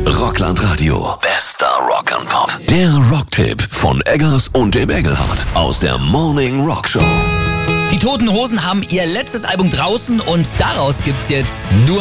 Rockland Radio. Bester Rock and Pop. Der Rocktipp von Eggers und dem Engelhardt aus der Morning Rock Show. Die Toten Hosen haben ihr letztes Album draußen und daraus gibt's jetzt nur